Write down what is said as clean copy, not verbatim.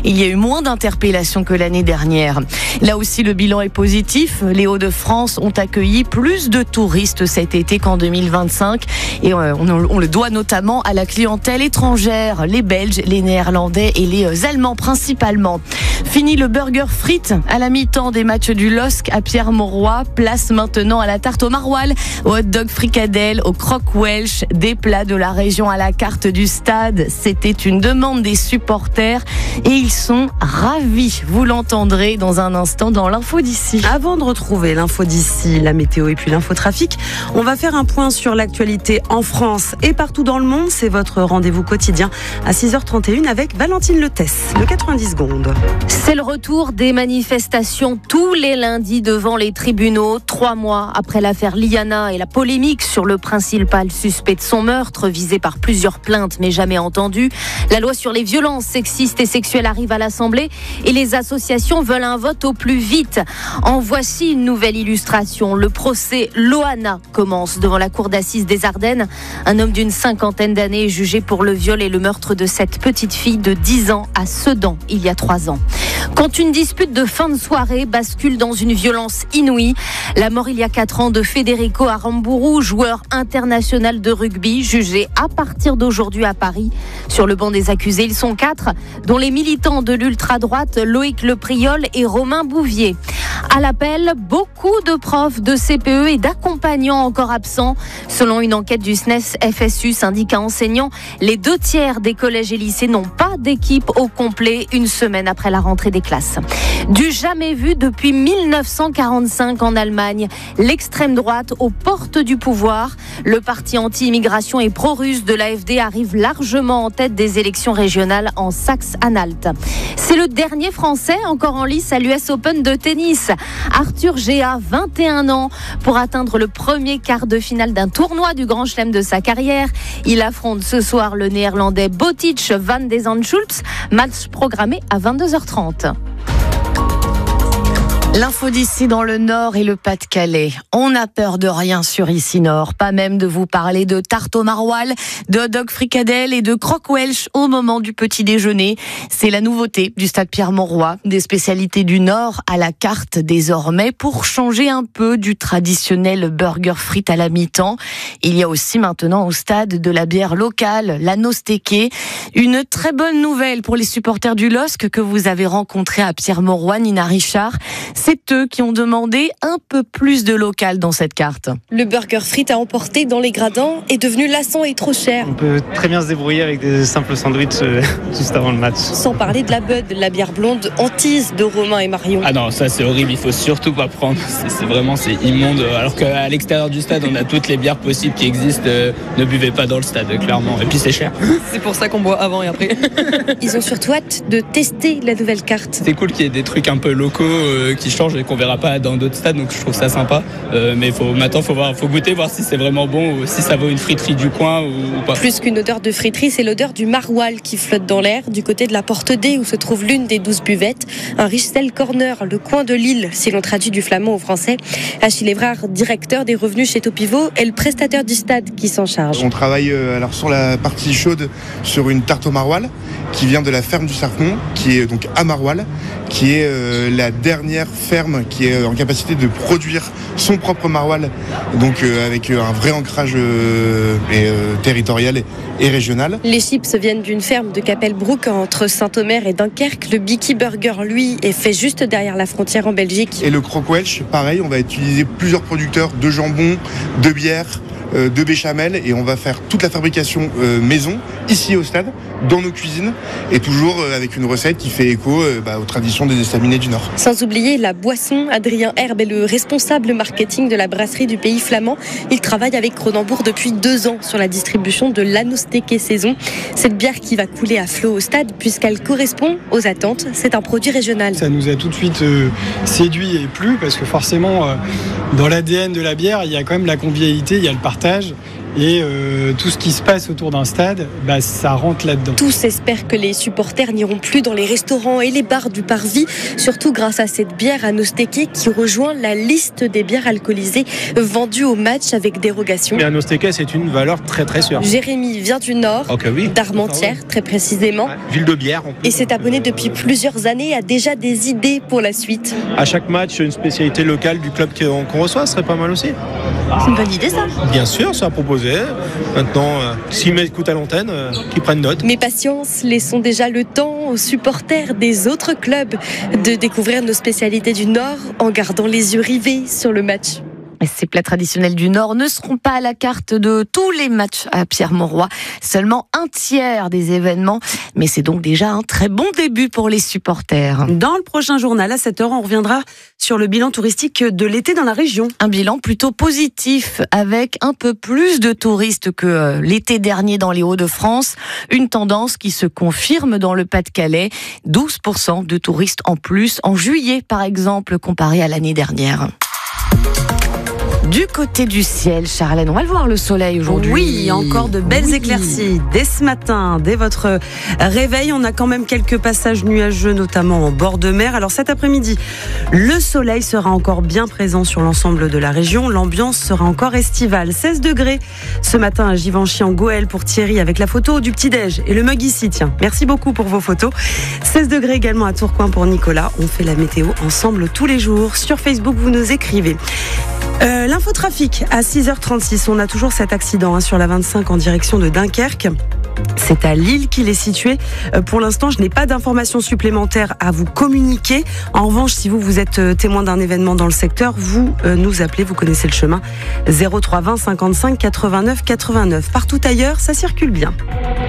Il y a eu moins d'interpellations que l'année dernière. Là aussi, le bilan est positif. Les Hauts-de-France ont accueilli plus de touristes cet été qu'en 2025. Et on le doit notamment à la clientèle étrangère, les Belges, les Néerlandais et les Allemands principalement. Fini le burger frites à la mi-temps des matchs du LOSC à Pierre-Mauroy. Place maintenant à la tarte au maroilles, au hot dog fricadelle, au croque welsh, des plats de la région à la carte du stade. C'était une demande des supporters et ils sont ravis. Vous l'entendrez dans un instant dans l'info d'ici. Avant de retrouver l'info d'ici, la météo et puis l'infotrafic, on va faire un point sur l'actualité en France et partout dans le monde. C'est votre rendez-vous quotidien à 6h31 avec Valentine Letesse, de 90 secondes. C'est le retour des manifestations tous les lundis devant les tribunaux. 3 mois après l'affaire Liana et la polémique sur le principal suspect de son meurtre, visé par plusieurs plaintes mais jamais entendu. La loi sur les violences sexistes et sexuelles arrive à l'Assemblée et les associations veulent un vote au plus vite. En voici une nouvelle illustration. Le procès Loana commence devant la cour d'assises des Ardennes. Un homme d'une 50aine d'années est jugé pour le viol et le meurtre de cette petite fille de 10 ans à Sedan il y a 3 ans. Quand une dispute de fin de soirée bascule dans une violence inouïe, la mort il y a 4 ans de Federico Aramburu, joueur international de rugby, jugé à partir d'aujourd'hui à Paris. Sur le banc des accusés, ils sont 4, dont les militants de l'ultra-droite Loïc Lepriol et Romain Bouvier. À l'appel, beaucoup de profs de CPE et d'accompagnants encore absents. Selon une enquête du SNES FSU, syndicat enseignant, les 2/3 des collèges et lycées n'ont pas d'équipe au complet une semaine après la rentrée des classes. Du jamais vu depuis 1945 en Allemagne. L'extrême droite aux portes du pouvoir. Le parti anti-immigration et pro-russe de l'AfD arrive largement en tête des élections régionales en Saxe-Anhalt. C'est le dernier Français encore en lice à l'US Open de tennis. Arthur Géa, 21 ans, pour atteindre le premier quart de finale d'un tournoi du Grand Chelem de sa carrière. Il affronte ce soir le Néerlandais Botic van de Zandschulp, match programmé à 22h30. L'info d'ici dans le Nord et le Pas-de-Calais. On n'a peur de rien sur Ici Nord, pas même de vous parler de tarte au maroilles, de hot dog fricadelle et de croque welsh au moment du petit déjeuner. C'est la nouveauté du stade Pierre-Mauroy, des spécialités du Nord à la carte désormais pour changer un peu du traditionnel burger frites à la mi-temps. Il y a aussi maintenant au stade de la bière locale, l'Anneau Steaké. Une très bonne nouvelle pour les supporters du LOSC que vous avez rencontrés à Pierre-Mauroy, Nina Richard. C'est eux qui ont demandé un peu plus de local dans cette carte. Le burger frites à emporter dans les gradins est devenu lassant et trop cher. On peut très bien se débrouiller avec des simples sandwichs juste avant le match. Sans parler de la Bud, la bière blonde hantise de Romain et Marion. Ah non, ça c'est horrible, il faut surtout pas prendre. C'est immonde. Alors qu'à l'extérieur du stade, on a toutes les bières possibles qui existent. Ne buvez pas dans le stade, clairement. Et puis c'est cher. C'est pour ça qu'on boit avant et après. Ils ont surtout hâte de tester la nouvelle carte. C'est cool qu'il y ait des trucs un peu locaux qui changent et qu'on verra pas dans d'autres stades, donc je trouve ça sympa. Mais maintenant faut goûter, voir si c'est vraiment bon ou si ça vaut une friterie du coin ou pas. Plus qu'une odeur de friterie, c'est l'odeur du maroilles qui flotte dans l'air du côté de la Porte D où se trouve l'une des 12 buvettes, un Richtel Corner, le coin de Lille si l'on traduit du flamand au français. Achille Evrard, directeur des revenus chez Topivot, est le prestataire du stade qui s'en charge. On travaille alors sur la partie chaude sur une tarte au maroilles qui vient de la ferme du Sarpon, qui est donc à Maroilles, qui est la dernière ferme qui est en capacité de produire son propre maroilles, donc avec un vrai ancrage territorial et régional. Les chips viennent d'une ferme de Capelbroek entre Saint-Omer et Dunkerque. Le Bicky Burger, lui, est fait juste derrière la frontière en Belgique. Et le croque welsh, pareil, on va utiliser plusieurs producteurs de jambon, de bière, de béchamel, et on va faire toute la fabrication maison ici au stade, dans nos cuisines, et toujours avec une recette qui fait écho aux traditions des estaminets du Nord. Sans oublier la boisson. Adrien Herbe est le responsable marketing de la brasserie du Pays Flamand. Il travaille avec Cronenbourg depuis 2 ans sur la distribution de l'Anneau Steaké saison. Cette bière qui va couler à flot au stade puisqu'elle correspond aux attentes. C'est un produit régional. Ça nous a tout de suite séduit et plu parce que forcément dans l'ADN de la bière il y a quand même la convivialité, il y a le partage. Et tout ce qui se passe autour d'un stade, ça rentre là-dedans. Tous espèrent que les supporters n'iront plus dans les restaurants et les bars du Parvis, surtout grâce à cette bière Anosteke qui rejoint la liste des bières alcoolisées vendues au match avec dérogation. Mais Anosteke, c'est une valeur très très sûre. Jérémy vient du Nord, d'Armentières très précisément. Ville de bière. Et s'est abonné depuis plusieurs années et a déjà des idées pour la suite. À chaque match, une spécialité locale du club qu'on reçoit, ce serait pas mal aussi. C'est une bonne idée ça. Bien sûr, c'est à proposer. Maintenant, s'ils m'écoutent à l'antenne, qu'ils prennent note. Mais patience, laissons déjà le temps aux supporters des autres clubs de découvrir nos spécialités du Nord en gardant les yeux rivés sur le match. Ces plats traditionnels du Nord ne seront pas à la carte de tous les matchs à Pierre-Mauroy. Seulement un tiers des événements. Mais c'est donc déjà un très bon début pour les supporters. Dans le prochain journal, à 7h, on reviendra sur le bilan touristique de l'été dans la région. Un bilan plutôt positif, avec un peu plus de touristes que l'été dernier dans les Hauts-de-France. Une tendance qui se confirme dans le Pas-de-Calais. 12% de touristes en plus en juillet, par exemple, comparé à l'année dernière. Du côté du ciel, Charlène, on va le voir le soleil aujourd'hui. Oui, encore de belles éclaircies. Dès ce matin, dès votre réveil, on a quand même quelques passages nuageux, notamment en bord de mer. Alors cet après-midi, le soleil sera encore bien présent sur l'ensemble de la région. L'ambiance sera encore estivale. 16 degrés ce matin à Givenchy en Goël pour Thierry avec la photo du petit-déj et le mug ici. Tiens, merci beaucoup pour vos photos. 16 degrés également à Tourcoing pour Nicolas. On fait la météo ensemble tous les jours. Sur Facebook, vous nous écrivez. L'infotrafic à 6h36, on a toujours cet accident sur la 25 en direction de Dunkerque. C'est à Lille qu'il est situé. Pour l'instant, je n'ai pas d'informations supplémentaires à vous communiquer. En revanche, si vous êtes témoin d'un événement dans le secteur, vous nous appelez, vous connaissez le chemin. 03 20 55 89 89. Partout ailleurs, ça circule bien.